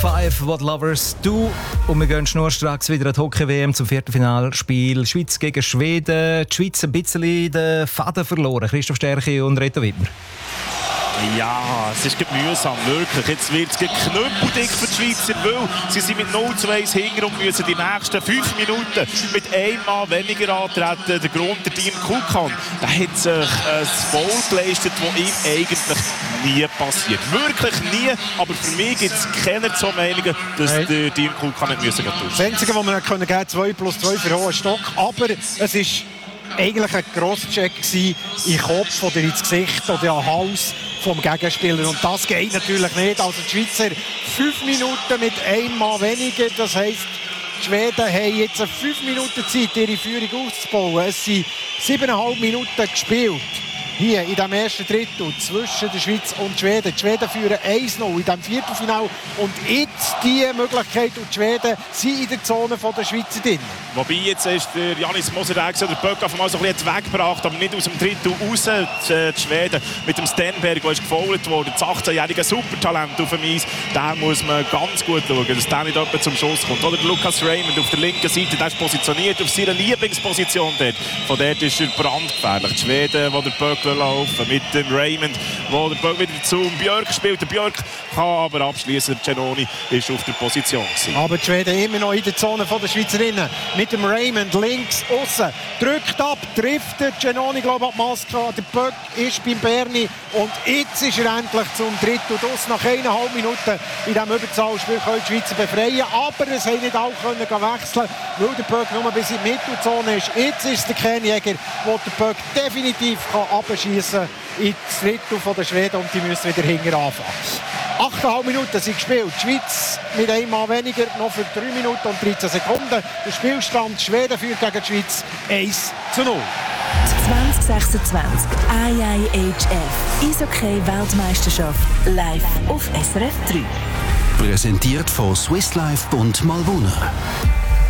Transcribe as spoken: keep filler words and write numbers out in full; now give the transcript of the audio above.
fünf, What Lovers Do. Und wir gehen schnurstracks wieder an die Hockey-W M zum Viertelfinalspiel Schweiz gegen Schweden. Die Schweiz ein bisschen den Faden verloren. Christoph Stärke und Reto Wittmer. Ja, es ist mühsam, wirklich. Jetzt wird es knüppeldick für die Schweizer, weil sie sind mit null zu eins hinten und müssen die nächsten fünf Minuten mit einem Mann weniger antreten. Der Grund, der Dean Kukan, der hat sich ein Foul geleistet, das ihm eigentlich nie passiert. Wirklich nie, aber für mich gibt es keine so Meinungen, dass hey. der Dean Kukan nicht müssen tun. Das Einzige, was wir geben können, zwei plus zwei für hohen Stock, aber es ist eigentlich ein Crosscheck in den Kopf oder ins Gesicht oder am Hals vom Gegenspieler. Und das geht natürlich nicht. Also die Schweizer fünf Minuten mit einem Mann weniger. Das heisst, die Schweden haben jetzt fünf Minuten Zeit, ihre Führung aufzubauen. Es sind siebeneinhalb Minuten gespielt. Hier in diesem ersten Drittel zwischen der Schweiz und Schweden. Die Schweden führen eins null in diesem Viertelfinale. Und jetzt die Möglichkeit, und die Schweden sind in der Zone der Schweizer drin. Wobei jetzt ist der Janis Moser, der Böck auf einmal so ein bisschen weggebracht, aber nicht aus dem Drittel raus. Die Schweden mit dem Stenberg, der ist gefoult worden. Das achtzehnjährige Supertalent auf dem Eis. Da muss man ganz gut schauen, dass der nicht etwa zum Schuss kommt. Oder Lucas Raymond auf der linken Seite, der ist positioniert auf seiner Lieblingsposition dort. Von dort ist er brandgefährlich. Die Schweden, wo der Böck laufen mit dem Raymond, wo der Böck wieder zum Björk spielt. Der Björk kann aber abschließen. Genoni ist auf der Position gewesen. Aber die Schweden immer noch in der Zone der Schweizerinnen. Mit dem Raymond links außen drückt ab, trifft der Genoni, glaube ich, Maska. Der Böck ist beim Berni und jetzt ist er endlich zum Drittel aus. Nach eineinhalb Minuten in diesem Überzahlspiel können die Schweizer befreien, aber es haben nicht alle können wechseln, weil der Böck nur bis in die Mittelzone ist. Jetzt ist der Kernjäger, der der Böck definitiv abschießen kann ins Drittel der Schweden und die müssen wieder hinten anfangen. achteinhalb Minuten sind gespielt. Die Schweiz mit einem Mann weniger, noch für drei Minuten und dreizehn Sekunden. Der Spielstand Schweden führt gegen die Schweiz eins zu null. zwanzig sechsundzwanzig I I H F Eishockey-Weltmeisterschaft live auf S R F drei. Präsentiert von Swiss Life und Malwohner.